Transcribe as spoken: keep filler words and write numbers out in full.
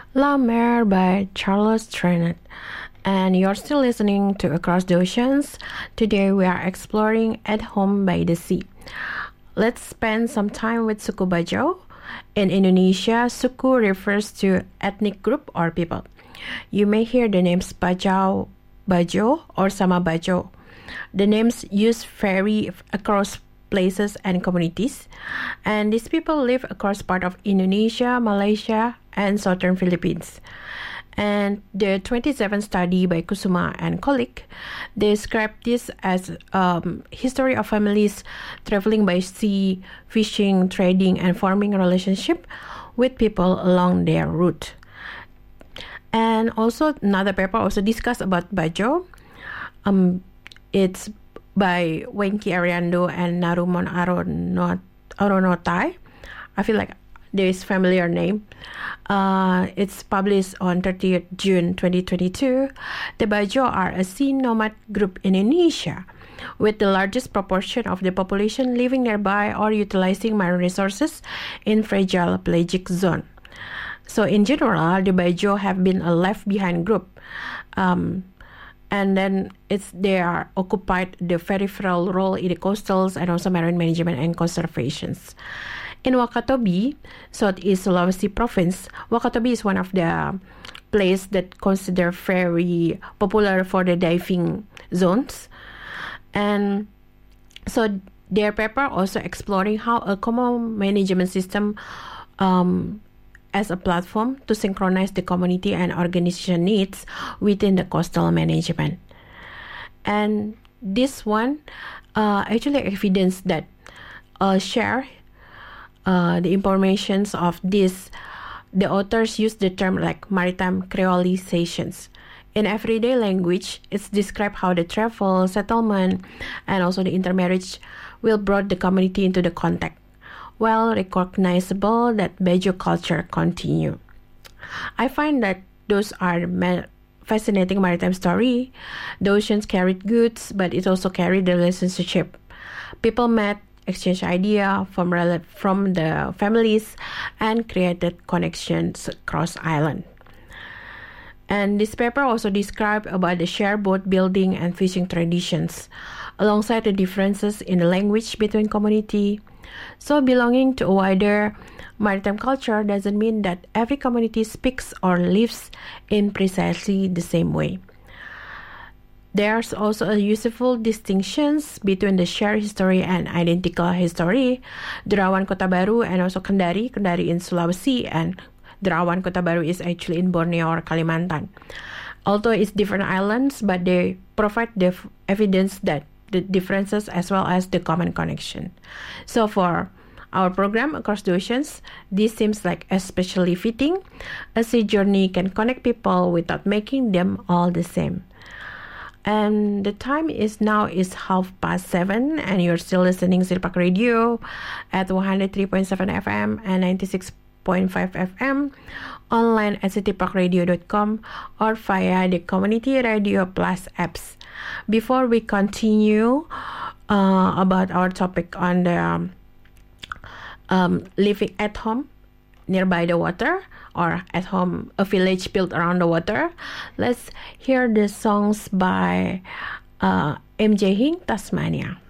La Mer by Charles Trenet. And you're still listening to Across the Oceans. Today we are exploring At Home by the Sea. Let's spend some time with suku Bajau. In Indonesia, suku refers to ethnic group or people. You may hear the names Bajau, Bajo, or Sama Bajo. The names used vary across places and communities, and these people live across part of Indonesia, Malaysia, and southern Philippines. And the twenty-seven study by Kusuma and colleague described this as um, history of families traveling by sea, fishing, trading, and forming a relationship with people along their route. And also another paper also discussed about Bajo. Um, it's by Wengki Ariando and Narumon Aronot, Aronotai. I feel like there is familiar name. Uh, it's published on thirtieth June twenty twenty-two. The Bajo are a sea nomad group in Indonesia, with the largest proportion of the population living nearby or utilizing marine resources in fragile pelagic zone. So in general, the Bajo have been a left-behind group. Um, and then it's they are occupied the peripheral role in the coastals and also marine management and conservations. In Wakatobi, Southeast Sulawesi province, Wakatobi is one of the places that considered very popular for the diving zones. And so their paper also exploring how a common management system um, as a platform to synchronize the community and organization needs within the coastal management. And this one uh, actually evidence that uh, share uh, the informations of this. The authors use the term like maritime creolizations. In everyday language, it's described how the travel, settlement, and also the intermarriage will brought the community into the contact, well recognizable that Bajo culture continue. I find that those are ma- fascinating maritime story. The oceans carried goods, but it also carried the relationship. People met, exchanged idea from rel- from the families, and created connections across island. And this paper also described about the shared boat building and fishing traditions, alongside the differences in the language between community. So belonging to a wider maritime culture doesn't mean that every community speaks or lives in precisely the same way. There's also a useful distinctions between the shared history and identical history. Derawan Kota Baru and also Kendari, Kendari in Sulawesi, and Derawan Kota Baru is actually in Borneo or Kalimantan. Although it's different islands, but they provide the f- evidence that the differences as well as the common connection. So for our program Across the Oceans, this seems like especially fitting, as a journey can connect people without making them all the same. And the time is now is half past seven, and you're still listening Sirpak Radio at one hundred three point seven F M and ninety-six point five F M, online at citypark radio dot com or via the Community Radio Plus apps. Before we continue uh, about our topic on the um, um, living at home nearby the water, or at home, a village built around the water, let's hear the songs by uh, M J Hing, Tasmania.